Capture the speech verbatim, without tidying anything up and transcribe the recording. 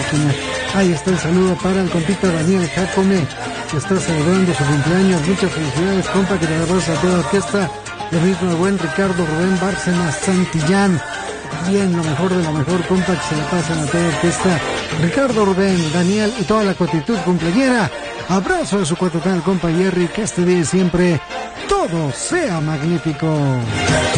máquina. Ahí está el saludo para el compita Daniel Jacome, que está celebrando su cumpleaños. Muchas felicidades, compa, que le abraza a toda la orquesta. Lo mismo el buen Ricardo Rubén Bárcenas Santillán. Bien, lo mejor de lo mejor, compa, que se la pasen a toda la orquesta. Ricardo Rubén, Daniel y toda la cotitud cumpleañera. Abrazo de su cuatro el compa Jerry, que este día y siempre todo sea magnífico.